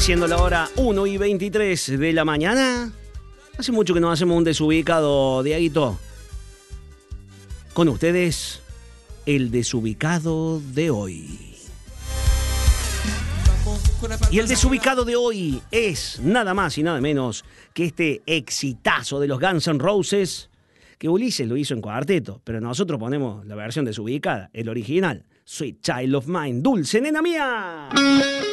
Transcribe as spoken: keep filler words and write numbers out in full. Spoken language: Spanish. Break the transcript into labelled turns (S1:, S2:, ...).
S1: Siendo la hora uno y veintitrés de la mañana. Hace mucho que no hacemos un desubicado, Dieguito. Con ustedes, el desubicado de hoy. Y el desubicado de hoy es nada más y nada menos que este exitazo de los Guns N' Roses, que Ulises lo hizo en cuarteto, pero nosotros ponemos la versión desubicada, el original. Sweet Child of Mine, dulce nena mía.